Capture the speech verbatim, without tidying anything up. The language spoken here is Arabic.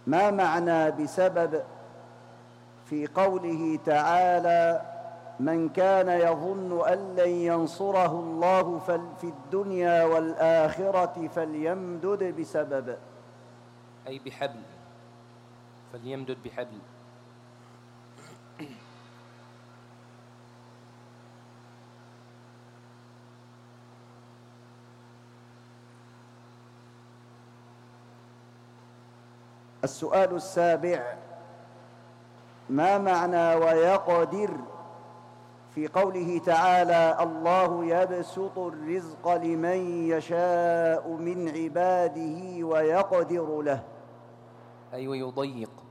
ما معنى بسبب في قوله تعالى: من كان يظن أن لن ينصره الله في الدنيا والآخرة فليمدد بسبب؟ أي بحبل، فليمدد بحبل. السؤال السابع: ما معنى ويقدر في قوله تعالى: الله يبسط الرزق لمن يشاء من عباده ويقدر له؟ أي ويضيق